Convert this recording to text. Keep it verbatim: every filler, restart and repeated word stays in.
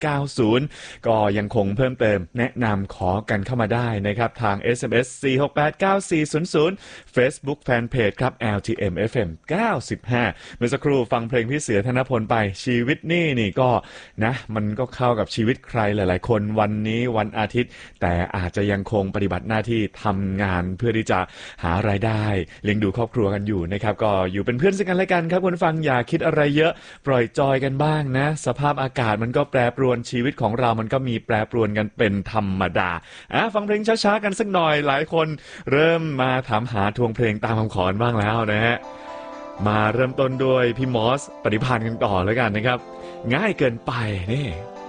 เก้าศูนย์ก็ยังคงเพิ่มเติมแนะนำขอกันเข้ามาได้นะครับทาง เอส เอ็ม เอส สี่ หก แปด เก้า สี่ ศูนย์ ศูนย์ Facebook Fanpage ครับ แอล ที เอ็ม เอฟ เอ็ม เก้าสิบห้าเมื่อสักครู่ฟังเพลงพี่เสือธนพลไปชีวิตนี่นี่ก็นะมันก็เข้ากับชีวิตใครหลายๆคนวันนี้วันอาทิตย์แต่อาจจะยังคงปฏิบัติหน้าที่ทำงานเพื่อที่จะหารายได้เลี้ยงดูครอบครัวกันอยู่นะครับก็อยู่เป็นเพื่อนซึ่งกันและกันครับคุณฟังอย่าคิดอะไรเยอะปล่อยจอยกันบ้างนะสภาพอากาศมันก็แปรปรวนชีวิตของเรามันก็มีแปรปรวนกันเป็นธรรมดาอ่ะฟังเพลงช้าๆกันสักหน่อยหลายคนเริ่มมาถามหาทวงเพลงตามคำขอบ้างแล้วนะฮะมาเริ่มต้นด้วยพี่มอสปฏิภาณกันต่อแล้วกันนะครับง่ายเกินไปนี่